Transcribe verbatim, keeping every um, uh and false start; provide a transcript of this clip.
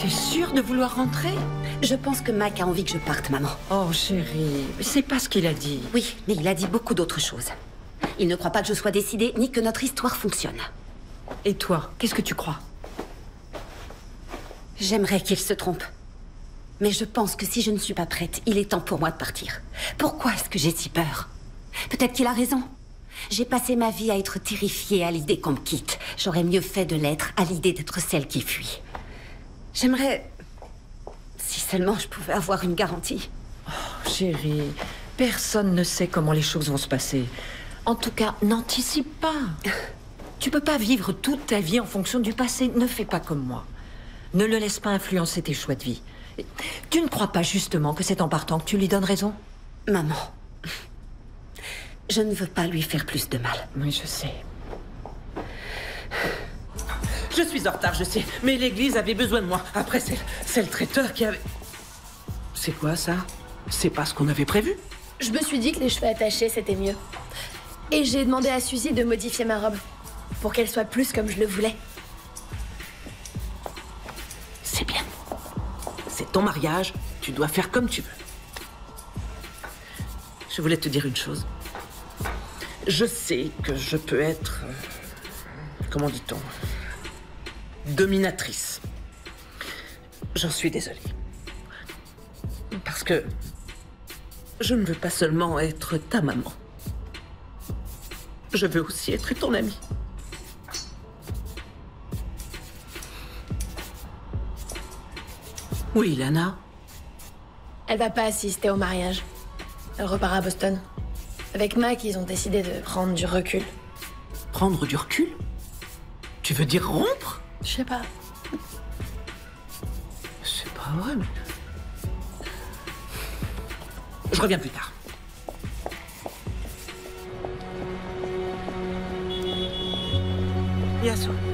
T'es sûre de vouloir rentrer? Je pense que Mac a envie que je parte, maman. Oh, chérie, c'est pas ce qu'il a dit. Oui, mais il a dit beaucoup d'autres choses. Il ne croit pas que je sois décidée, ni que notre histoire fonctionne. Et toi, qu'est-ce que tu crois? J'aimerais qu'il se trompe. Mais je pense que si je ne suis pas prête, il est temps pour moi de partir. Pourquoi est-ce que j'ai si peur? Peut-être qu'il a raison. J'ai passé ma vie à être terrifiée à l'idée qu'on me quitte. J'aurais mieux fait de l'être à l'idée d'être celle qui fuit. J'aimerais... Si seulement je pouvais avoir une garantie. Oh, chérie, personne ne sait comment les choses vont se passer. En tout cas, n'anticipe pas. Tu peux pas vivre toute ta vie en fonction du passé. Ne fais pas comme moi. Ne le laisse pas influencer tes choix de vie. Tu ne crois pas justement que c'est en partant que tu lui donnes raison? Maman, je ne veux pas lui faire plus de mal. Oui, je sais. Je suis en retard, je sais, mais l'église avait besoin de moi. Après, c'est c'est le traiteur qui avait... C'est quoi, ça? C'est pas ce qu'on avait prévu? Je me suis dit que les cheveux attachés, c'était mieux. Et j'ai demandé à Suzy de modifier ma robe, pour qu'elle soit plus comme je le voulais. C'est bien. C'est ton mariage, tu dois faire comme tu veux. Je voulais te dire une chose. Je sais que je peux être... euh, comment dit-on? Dominatrice. J'en suis désolée. Parce que je ne veux pas seulement être ta maman. Je veux aussi être ton amie. Oui, Lana. Elle va pas assister au mariage. Elle repart à Boston. Avec Mac, ils ont décidé de prendre du recul. Prendre du recul? Tu veux dire rompre? Je sais pas. C'est pas vrai, mais... Je reviens plus tard. Viens, sois.